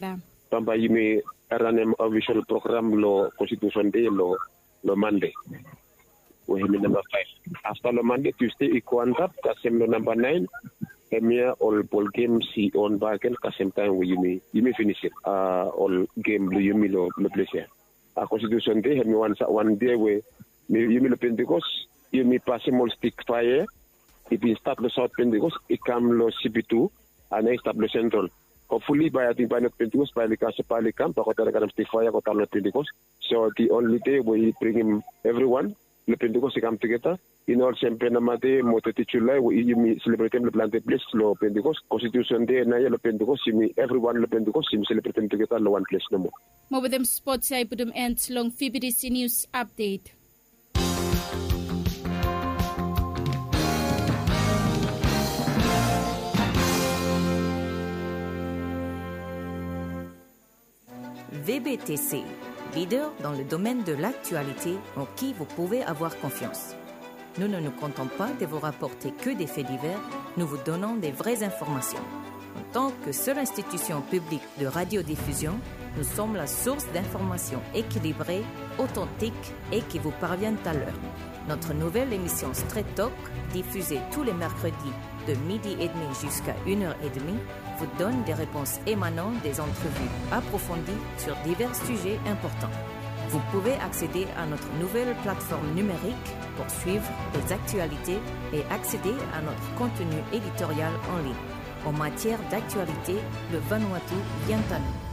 Pamba yimi RNM official program lo constitution day lo Monday. We have number 5. After the Monday, Tuesday, Ikuantap, Kasem number 9. Emia all ball game si on bagen Kasem time we you finish it. All game lo yumi lo place. A constitution day, me one day we yumi lo Pentecost, yumi passimal stick fire. It is start the South Pentecost, it come lo CP2, and then start the Central. Hopefully by I think by not Pentecost, by the Casapali camp, but stick fire, got not Pentecost. So the only day we bring him everyone. Le Pentecost come together. In all sempre namade moteti July we celebrate le plan de place lo Pentecost Constitution Day na le Pentecost everyone le Pentecost celebrate together lo one place no more. Mo with them spots I put them end long FBDC news update. VBTC, leader dans le domaine de l'actualité en qui vous pouvez avoir confiance. Nous ne nous comptons pas de vous rapporter que des faits divers, nous vous donnons des vraies informations. En tant que seule institution publique de radiodiffusion, nous sommes la source d'informations équilibrées, authentiques et qui vous parviennent à l'heure. Notre nouvelle émission Straight Talk, diffusée tous les mercredis de 12h30 jusqu'à 1h30, vous donne des réponses émanant des entrevues approfondies sur divers sujets importants. Vous pouvez accéder à notre nouvelle plateforme numérique pour suivre les actualités et accéder à notre contenu éditorial en ligne. En matière d'actualité, le Vanuatu vient à nous.